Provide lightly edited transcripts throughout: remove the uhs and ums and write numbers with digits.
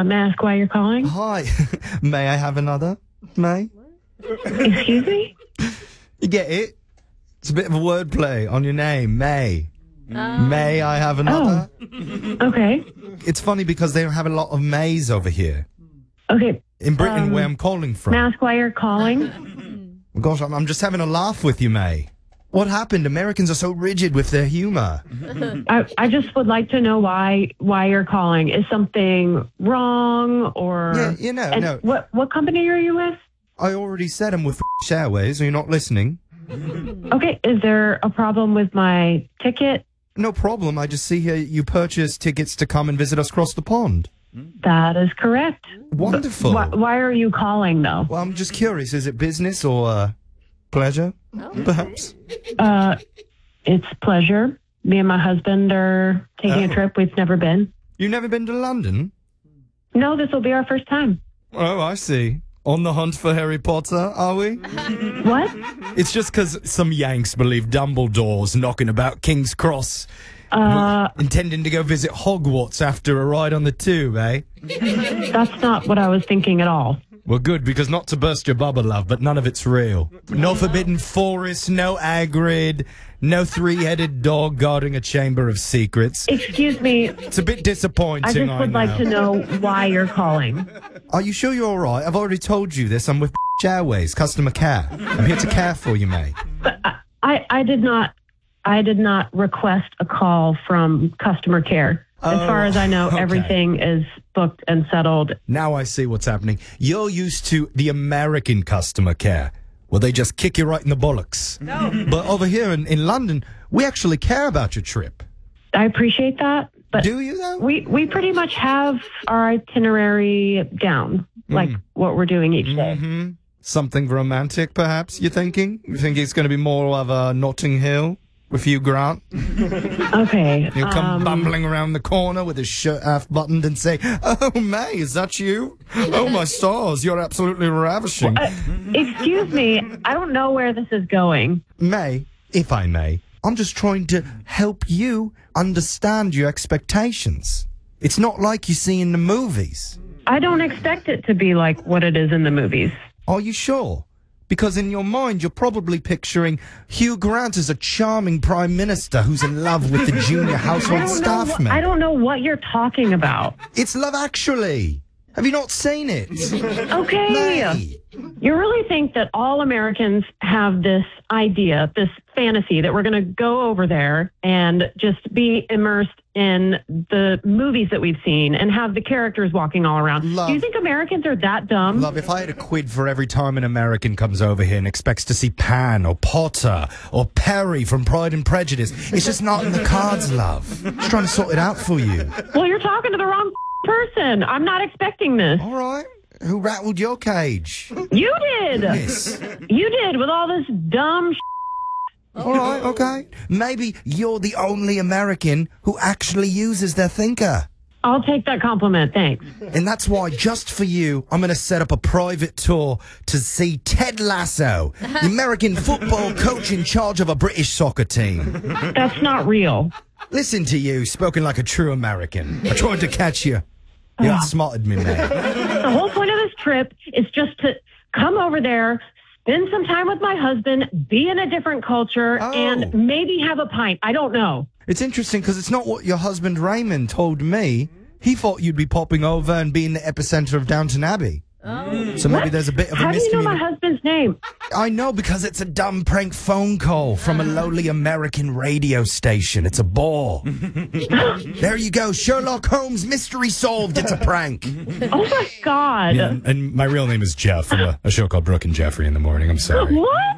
May I ask why you're calling? Hi. May I have another? May? Excuse me? You get it? It's a bit of a wordplay on your name, May. May I have another? Okay. It's funny because they have a lot of Mays over here. Okay. In Britain, where I'm calling from. May I ask why you're calling? Gosh, I'm just having a laugh with you, May. What happened? Americans are so rigid with their humor. I just would like to know why you're calling. Is something wrong or... Yeah, no. What company are you with? I already said I'm with Airways. Are you not listening? Okay. Is there a problem with my ticket? No problem. I just see here you purchased tickets to come and visit us across the pond. That is correct. Wonderful. Why are you calling, though? Well, I'm just curious. Is it business or pleasure, perhaps? It's pleasure. Me and my husband are taking a trip. We've never been. You've never been to London? No, this will be our first time. Oh, I see. On the hunt for Harry Potter, are we? What? It's just because some Yanks believe Dumbledore's knocking about King's Cross, intending to go visit Hogwarts after a ride on the tube, eh? That's not what I was thinking at all. Well, good, because not to burst your bubble, love, but none of it's real. No Forbidden Forest, no Hagrid, no three-headed dog guarding a chamber of secrets. Excuse me. It's a bit disappointing, I just would like to know why you're calling. Are you sure you're all right? I've already told you this. I'm with Airways, customer care. I'm here to care for you, May. But I did not request a call from customer care. As far as I know, everything is booked and settled. Now I see what's happening. You're used to the American customer care. Well, they just kick you right in the bollocks. No. But over here in London, we actually care about your trip. I appreciate that. But do you, though? We pretty much have our itinerary down, like what we're doing each day. Mm-hmm. Something romantic, perhaps, you're thinking? You think it's going to be more of a Notting Hill with Hugh Grant? Okay. He'll come bumbling around the corner with his shirt half buttoned and say, "Oh, May, is that you? Oh, my stars, you're absolutely ravishing." Excuse me, I don't know where this is going. May, if I may, I'm just trying to help you understand your expectations. It's not like you see in the movies. I don't expect it to be like what it is in the movies. Are you sure? Because in your mind, you're probably picturing Hugh Grant as a charming prime minister who's in love with the junior household staff man. I don't know what you're talking about. It's Love Actually. Have you not seen it? Okay. May. You really think that all Americans have this idea, this fantasy that we're going to go over there and just be immersed in the movies that we've seen and have the characters walking all around? Love. Do you think Americans are that dumb? Love, if I had a quid for every time an American comes over here and expects to see Pan or Potter or Perry from Pride and Prejudice, it's just not in the cards, love. Just trying to sort it out for you. Well, you're talking to the wrong person. I'm not expecting this. All right. Who rattled your cage? You did. Yes. You did with all this dumb All right, okay. Maybe you're the only American who actually uses their thinker. I'll take that compliment, thanks. And that's why, just for you, I'm going to set up a private tour to see Ted Lasso, the American football coach in charge of a British soccer team. That's not real. Listen to you, spoken like a true American. I tried to catch you. You outsmarted me, man. The whole point of this trip is just to come over there, spend some time with my husband, be in a different culture, and maybe have a pint. I don't know. It's interesting because it's not what your husband Raymond told me. He thought you'd be popping over and be in the epicenter of Downton Abbey. Oh. So maybe there's a bit of a How do you know my miscommunication. husband's name? I know, because it's a dumb prank phone call from a lowly American radio station. It's a bore. There you go. Sherlock Holmes, mystery solved. It's a prank. Oh, my God. Yeah, and my real name is Jeff from a show called Brooke and Jeffrey in the Morning. I'm sorry. What?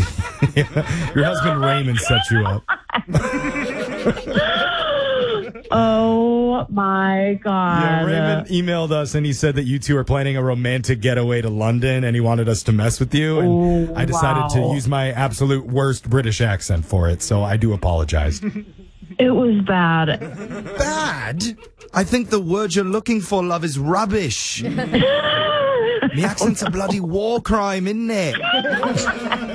Your husband Raymond set you up. Oh, my God. Yeah, Raymond emailed us and he said that you two are planning a romantic getaway to London and he wanted us to mess with you. And I decided to use my absolute worst British accent for it, so I do apologize. It was bad. Bad? I think the word you're looking for, love, is rubbish. The accent's a bloody war crime, isn't it?